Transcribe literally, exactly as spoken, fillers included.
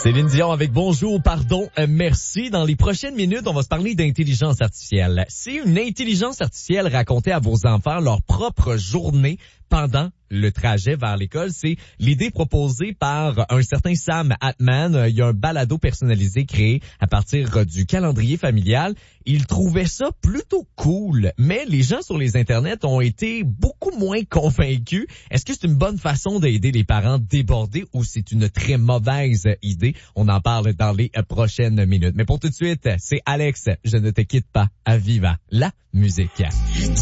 Céline Dion avec bonjour, pardon, euh, merci. Dans les prochaines minutes, on va se parler d'intelligence artificielle. Si une intelligence artificielle racontait à vos enfants leur propre journée pendant le trajet vers l'école, c'est l'idée proposée par un certain Sam Altman. Il y a un balado personnalisé créé à partir du calendrier familial. Il trouvait ça plutôt cool, mais les gens sur les internets ont été beaucoup moins convaincus. Est-ce que c'est une bonne façon d'aider les parents débordés ou c'est une très mauvaise idée? On en parle dans les prochaines minutes. Mais pour tout de suite, c'est Alex, je ne te quitte pas, à Viva la musique.